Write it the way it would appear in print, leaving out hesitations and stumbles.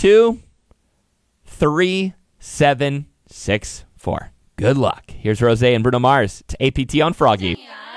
2, 3, 7, 6, 4. Good luck. Here's Rosé and Bruno Mars to APT on Froggy.